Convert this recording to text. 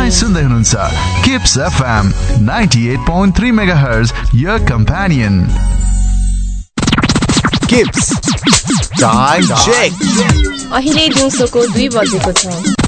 तपाईं सुन्दै हुनुहुन्छ kips FM 98.3 megahertz your companion. Kips time check. अहिले दिउँसोको 2 बजेको छ।